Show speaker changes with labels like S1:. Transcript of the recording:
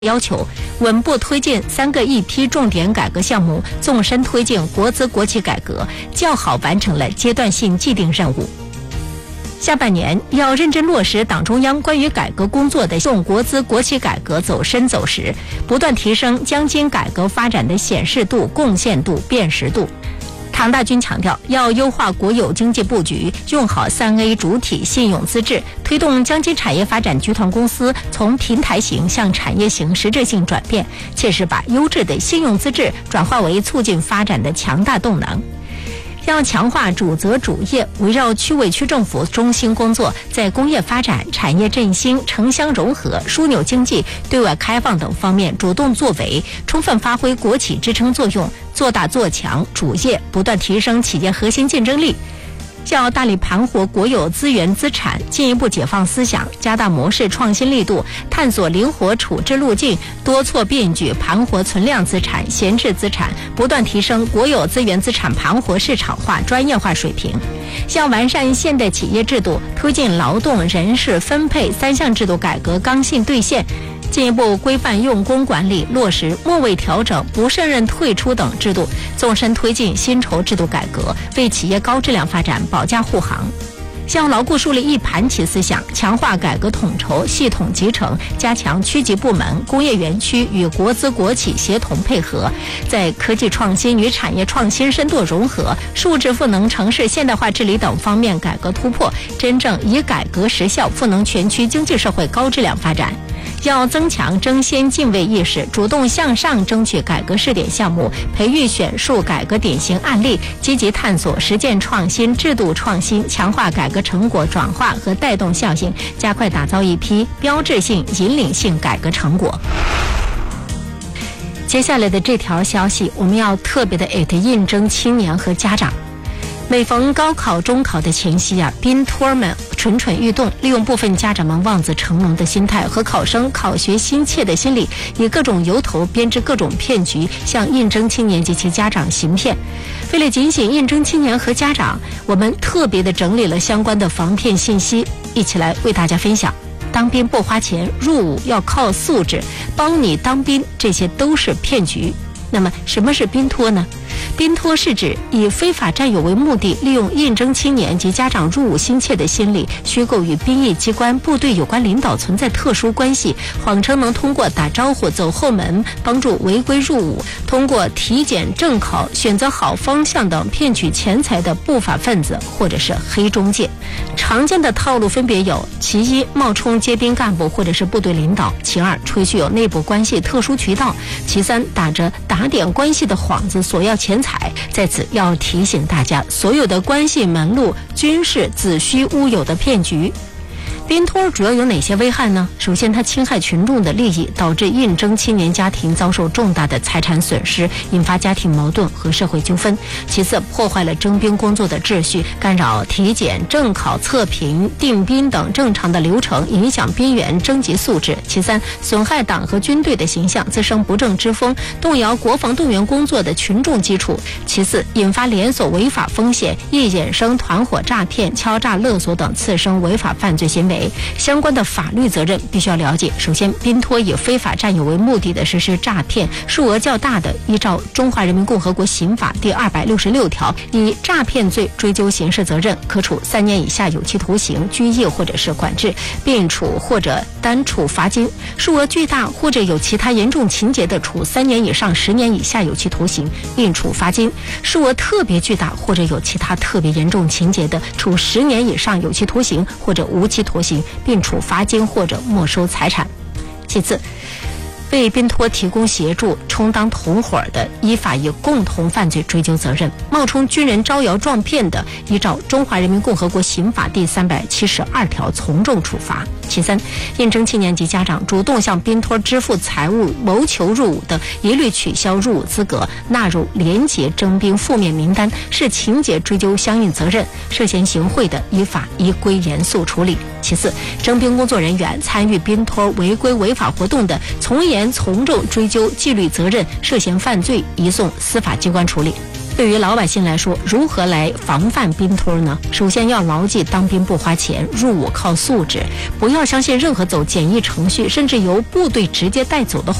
S1: 要求，稳步推进3个一批重点改革项目，纵深推进国资国企改革，较好完成了阶段性既定任务。下半年要认真落实党中央关于改革工作的重国资国企改革走深走实，不断提升江津改革发展的显示度、贡献度、辨识度。唐大军强调，要优化国有经济布局，用好3A 主体信用资质，推动江津产业发展集团公司从平台型向产业型实质性转变，切实把优质的信用资质转化为促进发展的强大动能。要强化主责主业，围绕区委区政府中心工作，在工业发展、产业振兴、城乡融合、枢纽经济、对外开放等方面主动作为，充分发挥国企支撑作用，做大做强主业，不断提升企业核心竞争力。要大力盘活国有资源资产，进一步解放思想，加大模式创新力度，探索灵活处置路径，多措并举盘活存量资产、闲置资产，不断提升国有资源资产盘活市场化、专业化水平。要完善现代企业制度，推进劳动人事分配3项制度改革刚性兑现，进一步规范用工管理，落实末位调整、不胜任退出等制度，纵深推进薪酬制度改革，为企业高质量发展保驾护航。要牢固树立一盘棋思想，强化改革统筹、系统集成，加强区级部门、工业园区与国资国企协同配合，在科技创新与产业创新深度融合、数字赋能城市现代化治理等方面改革突破，真正以改革实效赋能全区经济社会高质量发展。要增强争先敬畏意识，主动向上争取改革试点项目，培育选述改革典型案例，积极探索实践创新、制度创新，强化改革成果转化和带动效应，加快打造一批标志性、引领性改革成果。接下来的这条消息，我们要特别的应征青年和家长。每逢高考、中考的前夕宾托们蠢蠢欲动，利用部分家长们望子成龙的心态和考生考学心切的心理，以各种由头编织各种骗局，向应征青年及其家长行骗。为了警醒应征青年和家长，我们特别的整理了相关的防骗信息，一起来为大家分享。当兵不花钱，入伍要靠素质，帮你当兵，这些都是骗局。那么什么是宾托呢？宾托是指以非法占有为目的，利用应征青年及家长入伍心切的心理，虚构与兵役机关、部队有关领导存在特殊关系，谎称能通过打招呼、走后门帮助违规入伍，通过体检、正考、选择好方向等骗取钱财的不法分子或者是黑中介。常见的套路分别有：其一，冒充接兵干部或者是部队领导；其二，吹嘘有内部关系、特殊渠道；其三，打着打点关系的幌子索要钱财。在此要提醒大家，所有的关系门路均是子虚乌有的骗局。宾托主要有哪些危害呢？首先，它侵害群众的利益，导致应征青年家庭遭受重大的财产损失，引发家庭矛盾和社会纠纷。其次，破坏了征兵工作的秩序，干扰体检、正考、测评、定兵等正常的流程，影响兵员征集素质。其三，损害党和军队的形象，滋生不正之风，动摇国防动员工作的群众基础。其四，引发连锁违法风险，易衍生团伙诈骗、敲诈勒索等次生违法犯罪行为。相关的法律责任必须要了解。首先，宾托以非法占有为目的的实施诈骗，数额较大的，依照《中华人民共和国刑法》第266条，以诈骗罪追究刑事责任，可处3年以下有期徒刑、拘役或者是管制，并处或者单处罚金；数额巨大或者有其他严重情节的，处3年以上10年以下有期徒刑，并处罚金；数额特别巨大或者有其他特别严重情节的，处10年以上有期徒刑或者无期徒刑，并处罚金或者没收财产。其次，为宾托提供协助、充当同伙的，依法以共同犯罪追究责任；冒充军人招摇撞骗的，依照《中华人民共和国刑法》第372条从重处罚。其三，应征青年及家长主动向宾托支付财物谋求入伍的，一律取消入伍资格，纳入廉洁征兵负面名单，视情节追究相应责任；涉嫌行贿的，依法依规严肃处理。其次，征兵工作人员参与宾托违规违法活动的，从严从重追究纪律责任，涉嫌犯罪移送司法机关处理。 对于老百姓来说，如何来防范兵托呢？首先要牢记当兵不花钱，入伍靠素质，不要相信任何走简易程序甚至由部队直接带走的